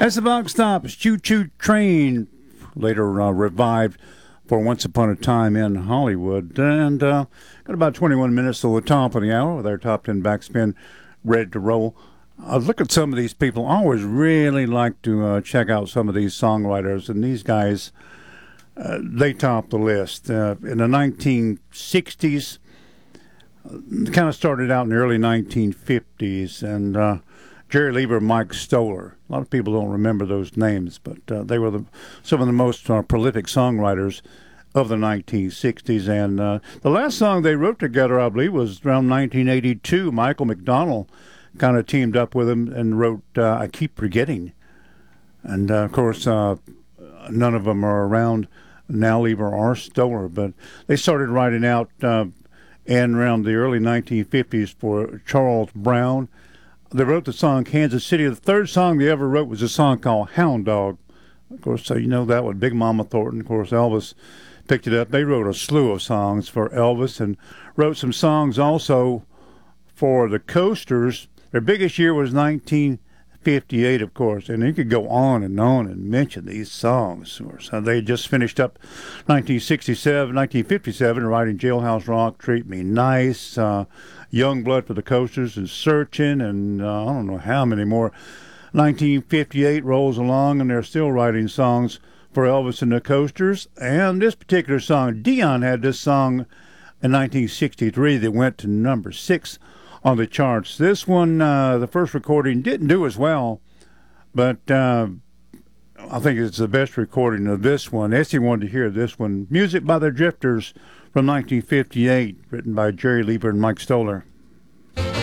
As the Box Stops, Choo Choo Train, later revived for Once Upon a Time in Hollywood. And got about 21 minutes to the top of the hour with our top 10 backspin ready to roll. Look at some of these people. I always really like to check out some of these songwriters, and these guys, they top the list. In the 1960s, kind of started out in the early 1950s, and Jerry Leiber, Mike Stoller. A lot of people don't remember those names, but they were some of the most prolific songwriters of the 1960s. And the last song they wrote together, I believe, was around 1982. Michael McDonald kind of teamed up with him and wrote I Keep Forgetting. And, of course, none of them are around now, Leiber or Stoller, but they started writing out and around the early 1950s for Charles Brown. They wrote the song Kansas City. The third song they ever wrote was a song called Hound Dog. Of course, so you know that one, Big Mama Thornton. Of course, Elvis picked it up. They wrote a slew of songs for Elvis and wrote some songs also for the Coasters. Their biggest year was 1958, of course, and you could go on and mention these songs. So they just finished up 1957, writing Jailhouse Rock, Treat Me Nice, Young Blood for the Coasters, and Searching, and I don't know how many more. 1958 rolls along, and they're still writing songs for Elvis and the Coasters. And this particular song, Dion had this song in 1963 that went to number 6 on the charts. This one, the first recording, didn't do as well, but I think it's the best recording of this one. Essie wanted to hear this one. Music by the Drifters from 1958, written by Jerry Leiber and Mike Stoller.